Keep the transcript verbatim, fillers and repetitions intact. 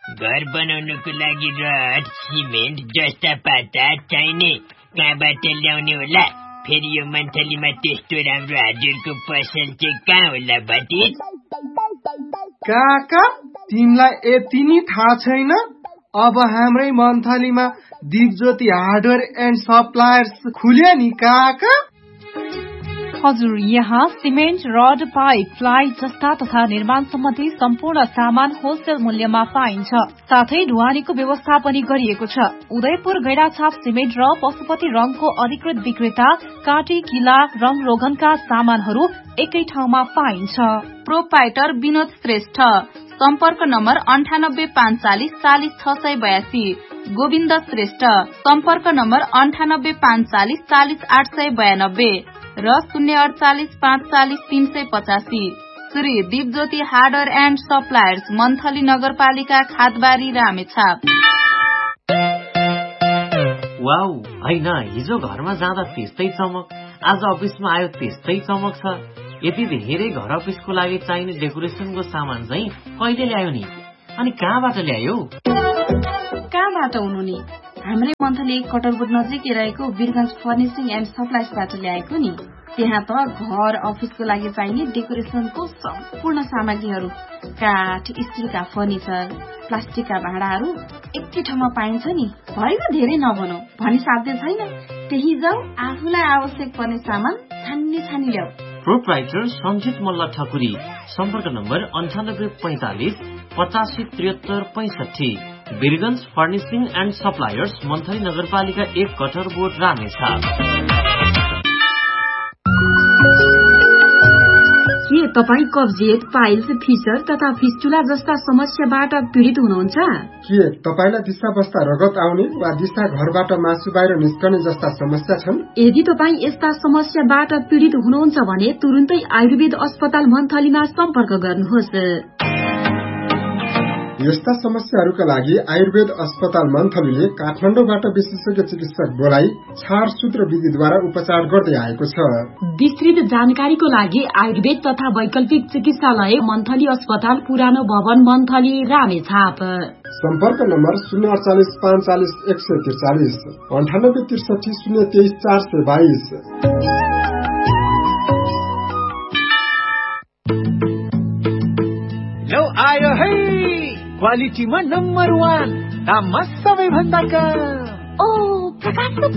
घर बनाउनको लागि रड, सिमेन्ट जस्ता पाता चाहिने कहाँबाट ल्याउने होला? फेरि यो मन्थलीमा त्यस्तो राम्रो हार्डवेयरको पसल चाहिँ कहाँ होला भतिज? काका, तिमीलाई यति नि थाहा छैन? अब हाम्रै मन्थलीमा दिपज्योति हार्डवेयर एन्ड सप्लायर्स खुल्यो नि काका। हजुर, यहाँ सिमेन्ट, रड, पाइप, प्लाई जस्ता तथा निर्माण सम्बन्धी सम्पूर्ण सामान होलसेल मूल्यमा पाइन्छ। साथै ढुवानीको व्यवस्था पनि गरिएको छ। उदयपुर गैडाछाप सिमेन्ट र पशुपति रंगको अधिकृत विक्रेता काटी, किला, रंग रोगनका सामानहरू एकै ठाउँमा पाइन्छ। प्रोपाइटर विनोद श्रेष्ठ, सम्पर्क नम्बर अन्ठानब्बे पाँच चालिस चालिस छ सय बयासी। गोविन्द श्रेष्ठ, सम्पर्क नम्बर अन्ठानब्बे पाँच चालिस चालिस आठ सय बयानब्बे र शून्य अडचालिस पाँच चालिस तीन सय पचासी। Shri Dipjyoti hardware and suppliers, monthly नगरपालिका, खादबारी, रामेछाप। वाउ, हैन हिजो घरमा जाँदा त्यस्तै चमक, आज अफिसमा आयो त्यस्तै चमक छ। यति धेरै घर अफिसको लागि चाहिने डेकोरेसनको सामान चाहिँ कहिले ल्यायो नि? अनि कहाँबाट ल्यायो? कहाँबाट हुनु नि? हाम्रै मन्थली कटरबोट नजिकै रहेको वीरगञ्ज फर्निसिङ एन्ड सप्लाइजबाट ल्याएको नि। त्यहाँ त घर अफिसको लागि चाहिने डेकोरेसनको सम्पूर्ण सामग्रीहरू, काठ, स्टिलका फर्निचर, प्लास्टिकका भाँडाहरू एकै ठाउँमा पाइन्छ नि। भएन धेरै नभनौ भनी साध्य छैन। त्यही जाऊ, आफूलाई आवश्यक पर्ने सामान छान्ने छानी ल्याऊ। प्रोप्राइटर सञ्जित मल्ल ठकुरी, सम्पर्क नम्बर अन्ठानब्बे पैंतालिस पचासी त्रिहत्तर पैंसठी। Birgunj furnishing and suppliers, monthly नगरपालिका एक, कटरबोट, रामेछाप। के तपाईँ कब्जियत, पाइल्स, फिचर तथा फिस्टुला जस्ता समस्याबाट पीड़ित हुनुहुन्छ? के तपाईलाई दिशा बस्दा रगत आउने वा दिशा घरबाट मासु बाहिर निस्कने जस्ता समस्या छन्? यदि तपाईँ यस्ता समस्याबाट पीड़ित हुनुहुन्छ भने तुरुन्तै आयुर्वेद अस्पताल मन्थलीमा सम्पर्क गर्नुहोस्। यस्ता समस्याहरूका लागि आयुर्वेद अस्पताल मन्थलीले काठमाडौँबाट विशेषज्ञ चिकित्सक बोलाई छाडसूत्र विधिद्वारा उपचार गर्दै आएको छ। विस्तृत जानकारीको लागि आयुर्वेद तथा वैकल्पिक चिकित्सालय मन्थली अस्पताल, पुरानो भवन, मन्थली, रामेछाप। सम्पर्क नम्बर शून्य अडचालिस पाँच चालिस एक सय त्रिचालिस, अन्ठानब्बे त्रिसठी शून्य तेइस चार सय बाइस। आयो है क्वालिटीमा नम्बर वान, दाममा सबैभन्दा कम। ओ प्रकाश